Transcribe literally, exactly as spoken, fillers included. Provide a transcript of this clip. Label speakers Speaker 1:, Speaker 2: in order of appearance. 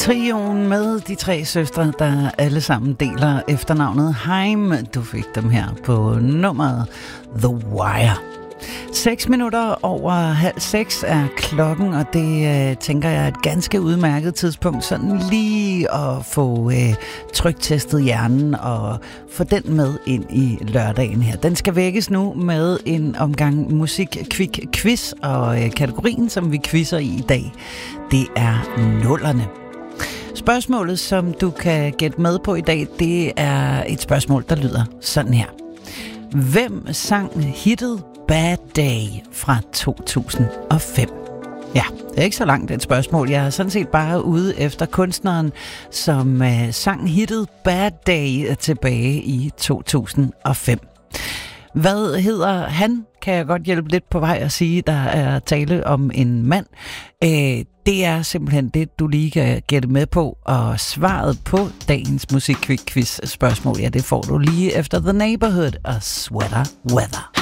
Speaker 1: Trioen med de tre søstre, der alle sammen deler efternavnet Haim. Du fik dem her på nummeret The Wire. Seks minutter over halv seks er klokken, og det øh, tænker jeg er et ganske udmærket tidspunkt, sådan lige at få øh, tryktestet hjernen og få den med ind i lørdagen her. Den skal vækkes nu med en omgang musik-kvik-quiz, og øh, kategorien, som vi quizzer i i dag, det er nullerne. Spørgsmålet, som du kan gætte med på i dag, det er et spørgsmål, der lyder sådan her. Hvem sang hittet Bad Day fra to tusind og fem? Ja, det er ikke så langt et spørgsmål. Jeg er sådan set bare ude efter kunstneren, som uh, sang hittet Bad Day tilbage i to tusind og fem. Hvad hedder han? Kan jeg godt hjælpe lidt på vej at sige, der er tale om en mand. Øh, det er simpelthen det, du lige kan gætte med på, og svaret på dagens musik-quiz spørgsmål, ja, det får du lige efter The Neighborhood og Sweater Weather.